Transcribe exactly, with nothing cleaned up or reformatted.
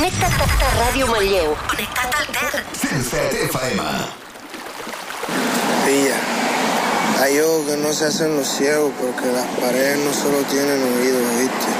Connecta't a Ràdio Manlleu. Connecta't al Ter. cent set F M. Pilla, hay ojos que no se hacen los ciegos porque las paredes no solo tienen oídos, ¿viste?